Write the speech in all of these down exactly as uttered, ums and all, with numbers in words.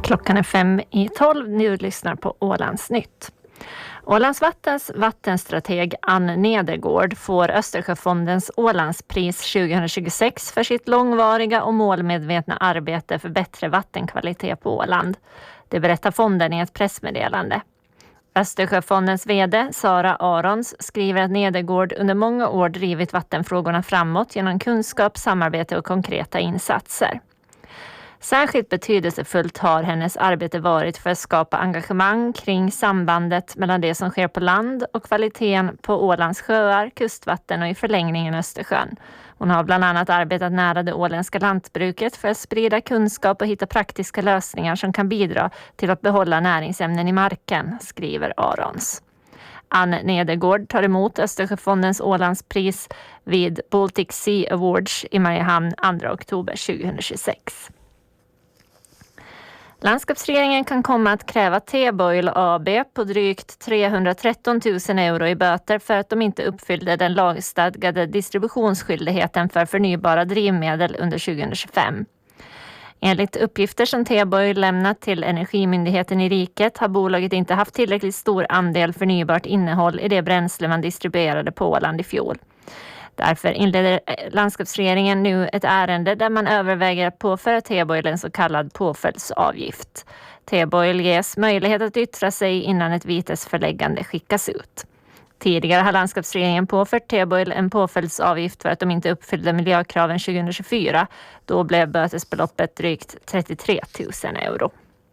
Klockan är fem i tolv. Nu lyssnar på Ålands nytt. Ålands Vattens vattenstrateg Ann Nedergård får Östersjöfondens Ålandspris tjugohundratjugosex för sitt långvariga och målmedvetna arbete för bättre vattenkvalitet på Åland. Det berättar fonden i ett pressmeddelande. Östersjöfondens vd Sara Arons skriver att Nedergård under många år drivit vattenfrågorna framåt genom kunskap, samarbete och konkreta insatser. Särskilt betydelsefullt har hennes arbete varit för att skapa engagemang kring sambandet mellan det som sker på land och kvaliteten på Ålands sjöar, kustvatten och i förlängningen Östersjön. Hon har bland annat arbetat nära det åländska lantbruket för att sprida kunskap och hitta praktiska lösningar som kan bidra till att behålla näringsämnen i marken, skriver Arons. Ann Nedergård tar emot Östersjöfondens Ålandspris vid Baltic Sea Awards i Mariehamn andra oktober tjugohundratjugosex. Landskapsregeringen kan komma att kräva T-Boil A B på drygt trehundratretton tusen euro i böter för att de inte uppfyllde den lagstadgade distributionsskyldigheten för förnybara drivmedel under tjugohundratjugofem. Enligt uppgifter som T-Boil lämnat till Energimyndigheten i riket har bolaget inte haft tillräckligt stor andel förnybart innehåll i det bränsle man distribuerade på Åland i fjol. Därför inleder landskapsregeringen nu ett ärende där man överväger att påföra T-Boil en så kallad påföljdsavgift. T-Boil ges möjlighet att yttra sig innan ett vitesförläggande skickas ut. Tidigare har landskapsregeringen påfört T-Boil en påföljdsavgift för att de inte uppfyllde miljökraven tjugohundratjugofyra. Då blev bötesbeloppet drygt trettiotre tusen euro.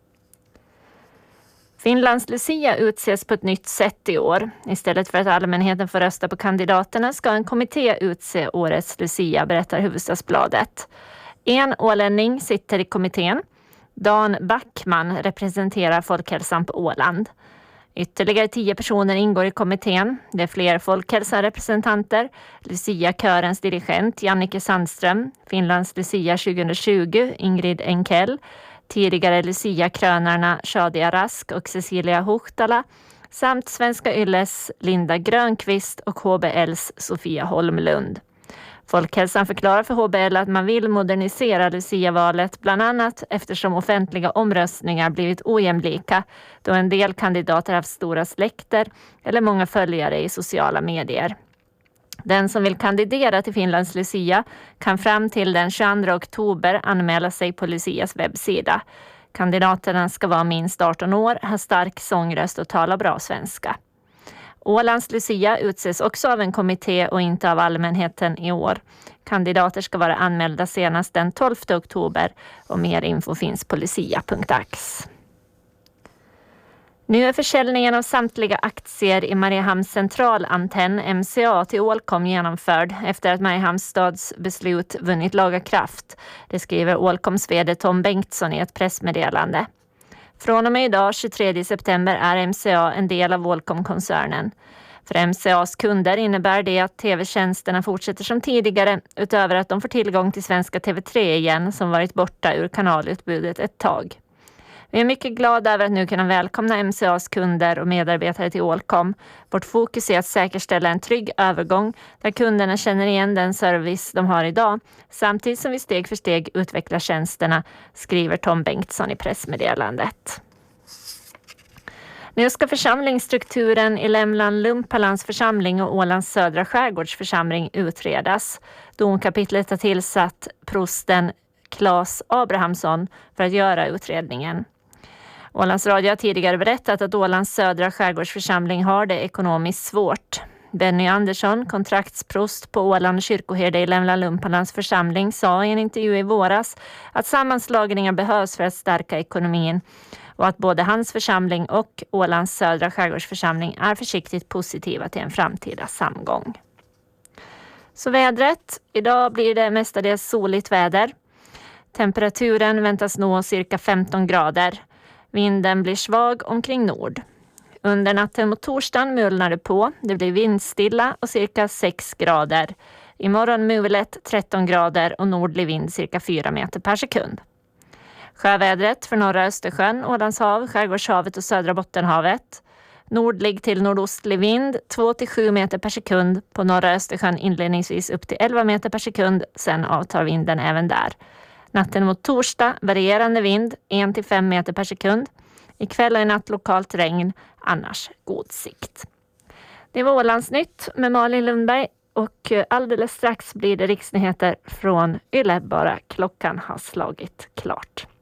Finlands Lucia utses på ett nytt sätt i år. Istället för att allmänheten får rösta på kandidaterna ska en kommitté utse årets Lucia, berättar Hufvudstadsbladet. En ålänning sitter i kommittén. Dan Backman representerar folkhälsan på Åland. Ytterligare tio personer ingår i kommittén. Det är fler folkhälsarepresentanter. Lucia-körens dirigent Jannike Sandström, Finlands Lucia tjugohundratjugo Ingrid Enkel, tidigare Lucia-krönarna Shadia Rask och Cecilia Huhtala samt Svenska Ylles Linda Grönqvist och H B L:s Sofia Holmlund. Folkhälsan förklarar för H B L att man vill modernisera Lucia-valet bland annat eftersom offentliga omröstningar blivit ojämlika då en del kandidater haft stora släkter eller många följare i sociala medier. Den som vill kandidera till Finlands Lucia kan fram till den tjugoandra oktober anmäla sig på Lucias webbsida. Kandidaterna ska vara minst arton år, ha stark sångröst och tala bra svenska. Ålands Lucia utses också av en kommitté och inte av allmänheten i år. Kandidater ska vara anmälda senast den tolfte oktober och mer info finns på lucia punkt ax. Nu är försäljningen av samtliga aktier i Mariehamns centralantenn M C A till Ålcom genomförd efter att Mariehamns stads beslut vunnit laga kraft. Det skriver Ålcoms vd Tom Bengtsson i ett pressmeddelande. Från och med idag tjugotredje september är M C A en del av Ålcom-koncernen. För M C A:s kunder innebär det att tv-tjänsterna fortsätter som tidigare utöver att de får tillgång till svenska T V tre igen som varit borta ur kanalutbudet ett tag. Vi är mycket glada över att nu kunna välkomna M C A:s kunder och medarbetare till Ålcom. Vårt fokus är att säkerställa en trygg övergång där kunderna känner igen den service de har idag samtidigt som vi steg för steg utvecklar tjänsterna, skriver Tom Bengtsson i pressmeddelandet. Nu ska församlingsstrukturen i Lämland Lumpalans församling och Ålands södra skärgårdsförsamling utredas. Domkapitlet har tillsatt prosten Claes Abrahamsson för att göra utredningen. Ålands Radio har tidigare berättat att Ålands södra skärgårdsförsamling har det ekonomiskt svårt. Benny Andersson, kontraktsprost på Åland kyrkoherde i Lämland Lumpalans församling, sa i en intervju i våras att sammanslagningar behövs för att stärka ekonomin och att både hans församling och Ålands södra skärgårdsförsamling är försiktigt positiva till en framtida samgång. Så vädret. Idag blir det mestadels soligt väder. Temperaturen väntas nå cirka femton grader. Vinden blir svag omkring nord. Under natten mot torsdagen mulnar det på. Det blir vindstilla och cirka sex grader. Imorgon mulet tretton grader och nordlig vind cirka fyra meter per sekund. Sjövädret för norra Östersjön, Ålandshav, Skärgårdshavet och södra Bottenhavet. Nordlig till nordostlig vind två till sju meter per sekund. På norra Östersjön inledningsvis upp till elva meter per sekund. Sen avtar vinden även där. Natten mot torsdag varierande vind ett till fem meter per sekund. Ikväll och i natt lokalt regn, annars god sikt. Det var Ålandsnytt med Malin Lundberg och alldeles strax blir det riksnyheter från Yle bara klockan har slagit klart.